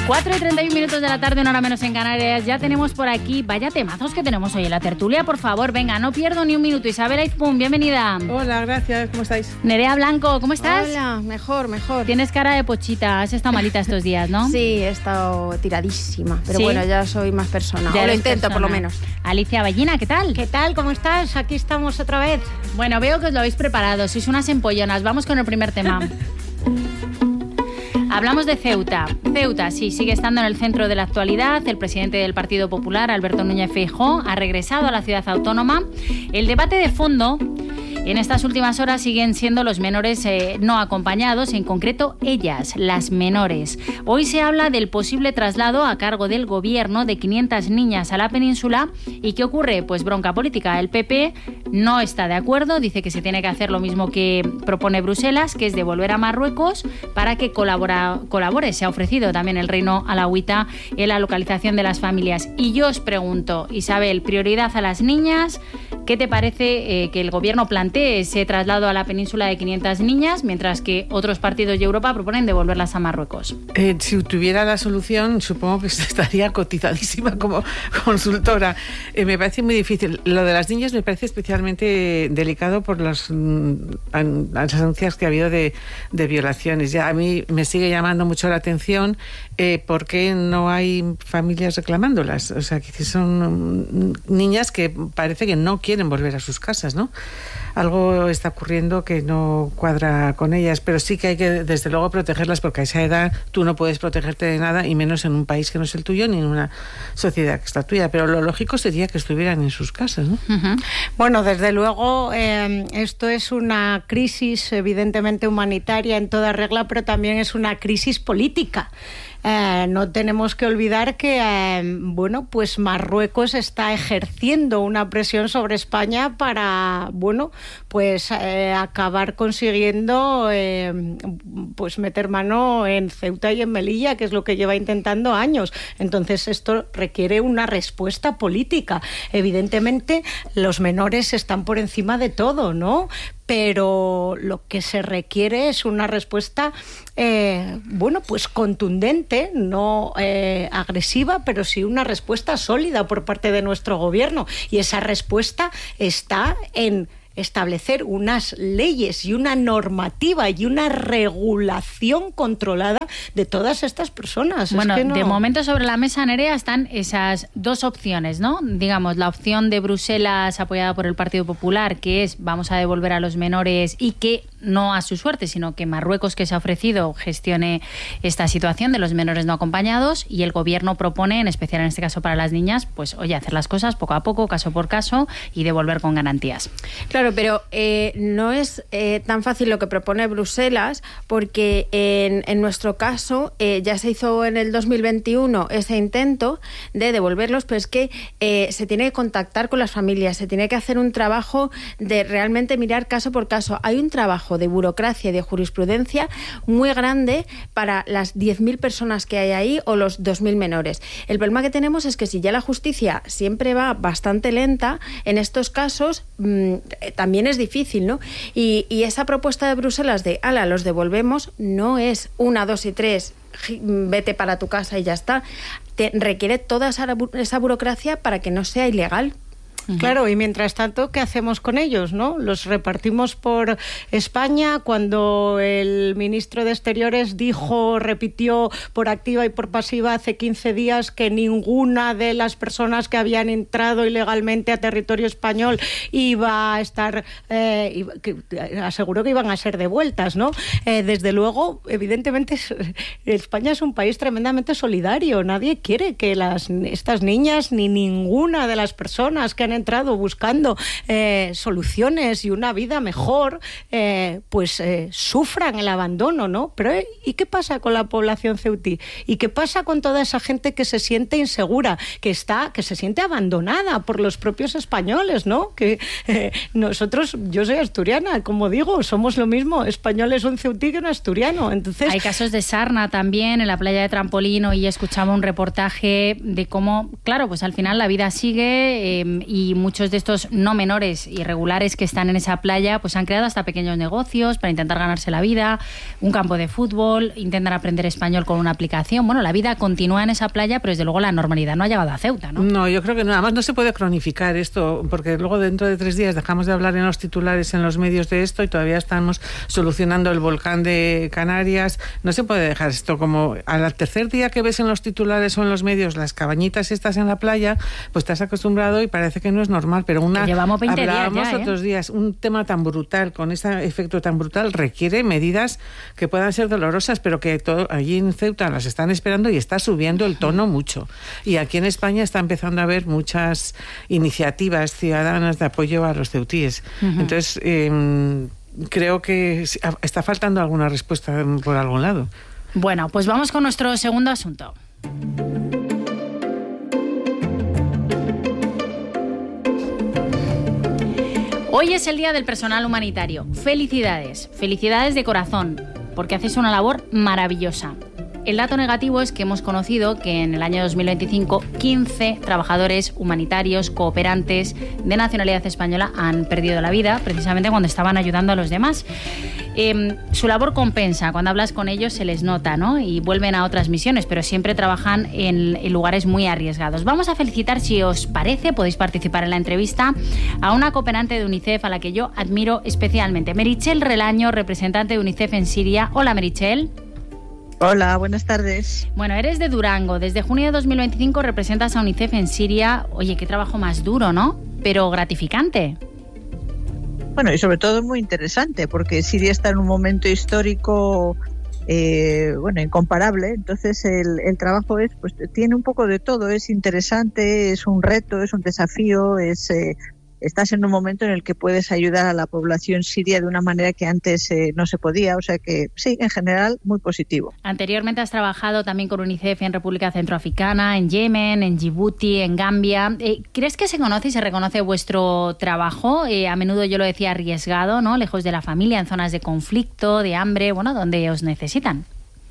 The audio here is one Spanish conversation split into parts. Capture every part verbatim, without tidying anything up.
cuatro y treinta y un minutos de la tarde, una hora menos en Canarias. Ya tenemos por aquí, vaya temazos que tenemos hoy en la tertulia, por favor, venga, no pierdo ni un minuto. Isabel Aizpún, bienvenida. Hola, gracias, ¿cómo estáis? Nerea Blanco, ¿cómo estás? Hola, mejor, mejor. Tienes cara de pochita, has estado malita estos días, ¿no? Sí, he estado tiradísima, pero ¿Sí? bueno, ya soy más persona, Ya o lo eres intento persona. por lo menos. Alicia Ballina, ¿qué tal? ¿Qué tal? ¿Cómo estás? Aquí estamos otra vez. Bueno, veo que os lo habéis preparado, sois unas empollonas. Vamos con el primer tema. Hablamos de Ceuta. Ceuta, sí, sigue estando en el centro de la actualidad. El presidente del Partido Popular, Alberto Núñez Feijóo, ha regresado a la ciudad autónoma. El debate de fondo en estas últimas horas siguen siendo los menores eh, no acompañados, en concreto ellas, las menores. Hoy se habla del posible traslado a cargo del gobierno de quinientas niñas a la península. ¿Y qué ocurre? Pues bronca política. El P P no está de acuerdo, dice que se tiene que hacer lo mismo que propone Bruselas, que es devolver a Marruecos para que colabora, colabore. Se ha ofrecido también el Reino Alauita en la localización de las familias. Y yo os pregunto, Isabel, prioridad a las niñas. ¿Qué te parece eh, que el gobierno plantee ese traslado a la península de quinientas niñas, mientras que otros partidos de Europa proponen devolverlas a Marruecos? Eh, si tuviera la solución, supongo que estaría cotizadísima como consultora. Eh, me parece muy difícil. Lo de las niñas me parece especialmente delicado por los, mm, an, las anuncias que ha habido de, de violaciones. Ya a mí me sigue llamando mucho la atención eh, por qué no hay familias reclamándolas. O sea, que son niñas que parece que no quieren volver a sus casas, ¿no? Algo está ocurriendo que no cuadra con ellas, pero sí que hay que, desde luego, protegerlas, porque a esa edad tú no puedes protegerte de nada, y menos en un país que no es el tuyo, ni en una sociedad que es la tuya. Pero lo lógico sería que estuvieran en sus casas, ¿no? Uh-huh. Bueno, desde luego, eh, esto es una crisis evidentemente humanitaria en toda regla, pero también es una crisis política. Eh, no tenemos que olvidar que eh, bueno, pues Marruecos está ejerciendo una presión sobre España para, bueno, pues eh, acabar consiguiendo eh, pues meter mano en Ceuta y en Melilla, que es lo que lleva intentando años. Entonces esto requiere una respuesta política. Evidentemente los menores están por encima de todo, ¿no? Pero lo que se requiere es una respuesta, eh, bueno, pues contundente, no eh, agresiva, pero sí una respuesta sólida por parte de nuestro gobierno. Y esa respuesta está en establecer unas leyes y una normativa y una regulación controlada de todas estas personas. Bueno, es que no... de momento sobre la mesa, Nerea, están esas dos opciones, ¿no? Digamos, la opción de Bruselas apoyada por el Partido Popular, que es vamos a devolver a los menores, y que no a su suerte, sino que Marruecos, que se ha ofrecido, gestione esta situación de los menores no acompañados, y el gobierno propone, en especial en este caso para las niñas, pues oye, hacer las cosas poco a poco, caso por caso, y devolver con garantías. Claro, pero eh, no es eh, tan fácil lo que propone Bruselas, porque en, en nuestro caso eh, ya se hizo en el dos mil veintiuno ese intento de devolverlos, pero es que eh, se tiene que contactar con las familias, se tiene que hacer un trabajo de realmente mirar caso por caso. Hay un trabajo de burocracia y de jurisprudencia muy grande para las diez mil personas que hay ahí o los dos mil menores. El problema que tenemos es que si ya la justicia siempre va bastante lenta, en estos casos mmm, también es difícil, ¿no? Y, y esa propuesta de Bruselas de, ala, los devolvemos, no es una, dos y tres, vete para tu casa y ya está. Te requiere toda esa, esa burocracia para que no sea ilegal. Claro, y mientras tanto, ¿qué hacemos con ellos, no? Los repartimos por España. Cuando el ministro de Exteriores dijo, repitió por activa y por pasiva hace quince días que ninguna de las personas que habían entrado ilegalmente a territorio español iba a estar, eh, iba, que, aseguró que iban a ser devueltas, ¿no? Eh, desde luego, evidentemente, España es un país tremendamente solidario. Nadie quiere que las, estas niñas ni ninguna de las personas que han entrado buscando eh, soluciones y una vida mejor, eh, pues eh, sufran el abandono, ¿no? Pero ¿y qué pasa con la población ceutí? ¿Y qué pasa con toda esa gente que se siente insegura, que está, que se siente abandonada por los propios españoles, ¿no? Que eh, nosotros, yo soy asturiana, como digo, somos lo mismo, español es un ceutí que un asturiano. Entonces, hay casos de sarna también en la playa de Trampolino, y escuchaba un reportaje de cómo, claro, pues al final la vida sigue eh, y y muchos de estos no menores irregulares que están en esa playa pues han creado hasta pequeños negocios para intentar ganarse la vida, un campo de fútbol, intentan aprender español con una aplicación. Bueno, la vida continúa en esa playa, pero desde luego la normalidad no ha llegado a Ceuta, ¿no? No, yo creo que no. Además no se puede cronificar esto, porque luego dentro de tres días dejamos de hablar en los titulares, en los medios de esto, y todavía estamos solucionando el volcán de Canarias. No se puede dejar esto como al tercer día que ves en los titulares o en los medios las cabañitas estas en la playa, pues te has acostumbrado y parece que no es normal, pero una llevamos veinte hablábamos días ya, ¿eh? otros días, un tema tan brutal, con ese efecto tan brutal, requiere medidas que puedan ser dolorosas, pero que todo, allí en Ceuta las están esperando y está subiendo el tono mucho. Y aquí en España está empezando a haber muchas iniciativas ciudadanas de apoyo a los ceutíes. Uh-huh. Entonces, eh, creo que está faltando alguna respuesta por algún lado. Bueno, pues vamos con nuestro segundo asunto. Hoy es el Día del Personal Humanitario. Felicidades, felicidades de corazón, porque hacéis una labor maravillosa. El dato negativo es que hemos conocido que en el año dos mil veinticinco quince trabajadores humanitarios, cooperantes de nacionalidad española han perdido la vida precisamente cuando estaban ayudando a los demás. Eh, su labor compensa, cuando hablas con ellos se les nota, ¿no? Y vuelven a otras misiones, pero siempre trabajan en, en lugares muy arriesgados. Vamos a felicitar, si os parece, podéis participar en la entrevista, a una cooperante de UNICEF a la que yo admiro especialmente, Meritxell Relaño, representante de UNICEF en Siria. Hola, Meritxell. Hola, buenas tardes. Bueno, eres de Durango. Desde junio de dos mil veinticinco representas a UNICEF en Siria. Oye, qué trabajo más duro, ¿no? Pero gratificante. Bueno, y sobre todo muy interesante, porque Siria está en un momento histórico, eh, bueno, incomparable. Entonces el, el trabajo es, pues tiene un poco de todo. Es interesante, es un reto, es un desafío, es... Eh, estás en un momento en el que puedes ayudar a la población siria de una manera que antes eh, no se podía, o sea que sí, en general, muy positivo. Anteriormente has trabajado también con UNICEF en República Centroafricana, en Yemen, en Djibouti, en Gambia. Eh, ¿Crees que se conoce y se reconoce vuestro trabajo? Eh, a menudo yo lo decía arriesgado, ¿no? Lejos de la familia, en zonas de conflicto, de hambre, bueno, donde os necesitan.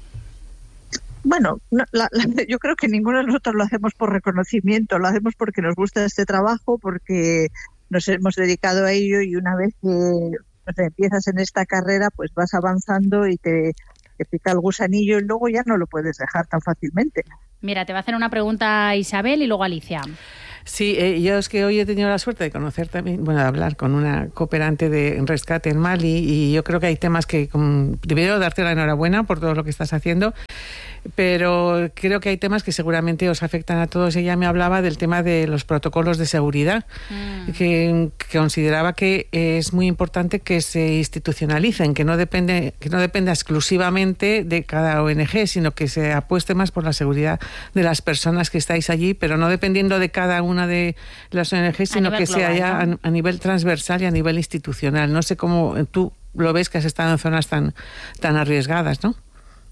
Bueno, no, la, la, yo creo que ninguno de nosotros lo hacemos por reconocimiento, lo hacemos porque nos gusta este trabajo, porque nos hemos dedicado a ello, y una vez que o sea, empiezas en esta carrera, pues vas avanzando y te, te pica el gusanillo y luego ya no lo puedes dejar tan fácilmente. Mira, te va a hacer una pregunta Isabel y luego Alicia. Sí, eh, yo es que hoy he tenido la suerte de conocer también, bueno, de hablar con una cooperante de rescate en Mali, y yo creo que hay temas que, como, primero, darte la enhorabuena por todo lo que estás haciendo, pero creo que hay temas que seguramente os afectan a todos. Ella me hablaba del tema de los protocolos de seguridad, mm. que, que consideraba que es muy importante que se institucionalicen, que no depende, que no dependa exclusivamente de cada O N G, sino que se apueste más por la seguridad de las personas que estáis allí, pero no dependiendo de cada una de las O N G, sino que sea ya ¿no? a, a nivel transversal y a nivel institucional. No sé cómo tú lo ves, que has estado en zonas tan, tan arriesgadas, ¿no?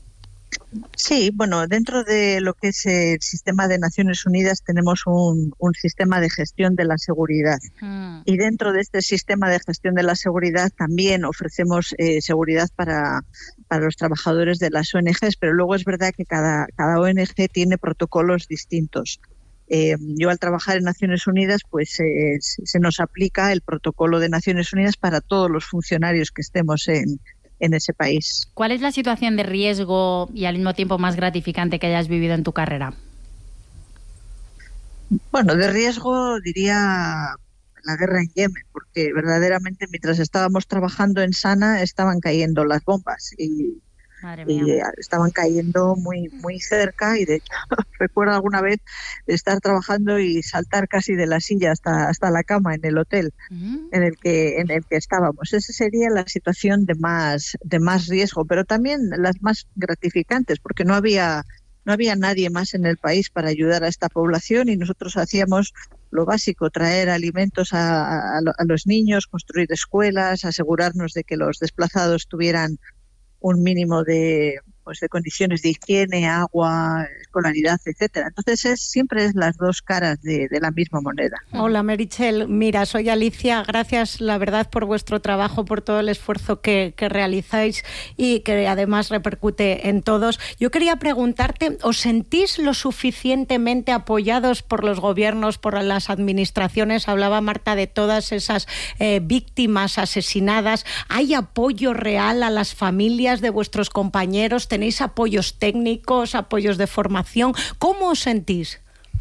Sí, bueno, dentro de lo que es el sistema de Naciones Unidas tenemos un, un sistema de gestión de la seguridad. Mm. Y dentro de este sistema de gestión de la seguridad también ofrecemos eh, seguridad para, para los trabajadores de las O N Ges, pero luego es verdad que cada, cada O N G tiene protocolos distintos. Eh, yo al trabajar en Naciones Unidas, pues eh, se nos aplica el protocolo de Naciones Unidas para todos los funcionarios que estemos en en ese país. ¿Cuál es la situación de riesgo y al mismo tiempo más gratificante que hayas vivido en tu carrera? Bueno, de riesgo diría la guerra en Yemen, porque verdaderamente mientras estábamos trabajando en Sana estaban cayendo las bombas y, y estaban cayendo muy muy cerca, y de hecho recuerdo alguna vez estar trabajando y saltar casi de la silla hasta hasta la cama en el hotel uh-huh. en el que en el que estábamos. Esa sería la situación de más de más riesgo, pero también las más gratificantes, porque no había no había nadie más en el país para ayudar a esta población, y nosotros hacíamos lo básico: traer alimentos a, a, a los niños, construir escuelas, asegurarnos de que los desplazados tuvieran un mínimo de pues de condiciones de higiene, agua, escolaridad, etcétera. Entonces es siempre es las dos caras de, de la misma moneda. Hola Meritxell, mira, soy Alicia, gracias la verdad por vuestro trabajo, por todo el esfuerzo que, que realizáis y que además repercute en todos. Yo quería preguntarte, ¿os sentís lo suficientemente apoyados por los gobiernos, por las administraciones? Hablaba Marta de todas esas eh, víctimas asesinadas. ¿Hay apoyo real a las familias de vuestros compañeros? ¿Tenéis apoyos técnicos, apoyos de formación? ¿Cómo os sentís?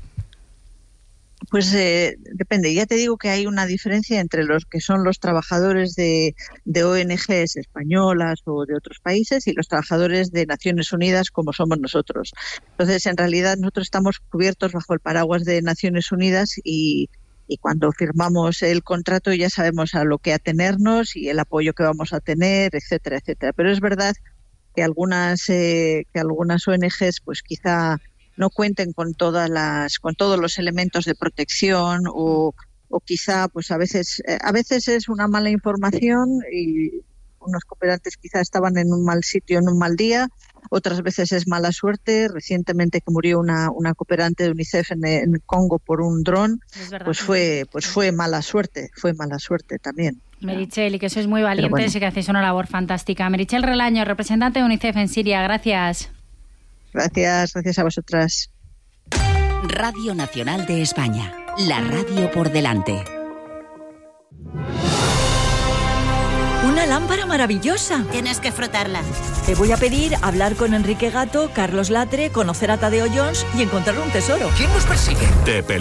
Pues eh, depende. Ya te digo que hay una diferencia entre los que son los trabajadores de, de O N Ges españolas o de otros países y los trabajadores de Naciones Unidas como somos nosotros. Entonces, en realidad, nosotros estamos cubiertos bajo el paraguas de Naciones Unidas y, y cuando firmamos el contrato ya sabemos a lo que atenernos y el apoyo que vamos a tener, etcétera, etcétera. Pero es verdad que algunas, eh, que algunas O N Ges, pues quizá no cuenten con todas las con todos los elementos de protección o, o quizá pues a veces a veces es una mala información y unos cooperantes quizá estaban en un mal sitio en un mal día, otras veces es mala suerte. Recientemente que murió una una cooperante de UNICEF en, en Congo por un dron, pues fue pues fue mala suerte, fue mala suerte también. Meritxell, y que sois muy valientes bueno. y que hacéis una labor fantástica. Meritxell Relaño, representante de UNICEF en Siria, gracias. Gracias, gracias a vosotras. Radio Nacional de España, la radio por delante. Una lámpara maravillosa. Tienes que frotarla. Te voy a pedir hablar con Enrique Gato, Carlos Latre, conocer a Tadeo Jones y encontrar un tesoro. ¿Quién nos persigue? Te